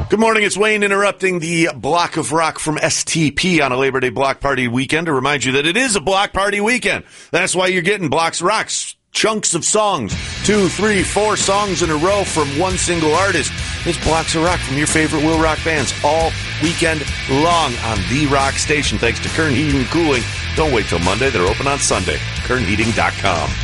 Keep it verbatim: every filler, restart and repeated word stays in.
Good morning, it's Wayne interrupting the Block of Rock from S T P on a Labor Day block party weekend to remind you that it is a block party weekend. That's why you're getting Blocks of Rocks, chunks of songs, two, three, four songs in a row from one single artist. It's Blocks of Rock from your favorite Will Rock bands all weekend long on the Rock Station. Thanks to Kern Heating and Cooling. Don't wait till Monday, they're open on Sunday. kern heating dot com.